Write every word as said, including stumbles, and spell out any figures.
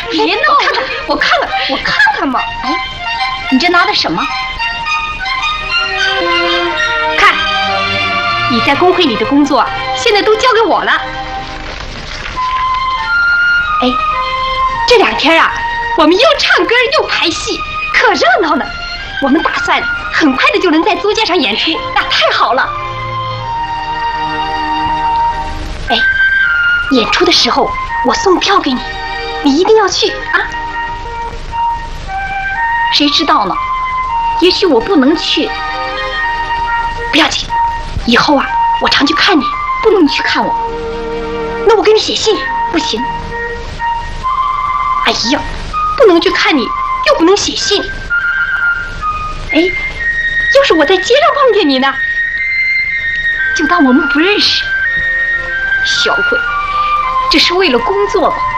别闹了，我看看，我看看吧。 哎，你这拿的什么？ 看，你在工会里的工作现在都交给我了。哎，这两天啊，我们又唱歌又排戏，可热闹了。我们打算很快的就能在租界上演出，那太好了。哎，演出的时候我送票给你，你一定要去啊！ 谁知道呢？也许我不能去。 不要紧，以后啊，我常去看你。 不能你去看我， 那我给你写信。 不行。 哎呀，不能去看你，又不能写信。哎，要是我在街上碰见你呢，就当我们不认识。 小鬼，这是为了工作吧？